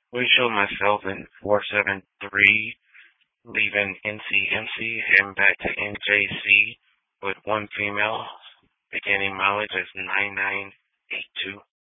We showed myself in 473, leaving NCMC, heading back to NJC with one female, beginning mileage as 9982.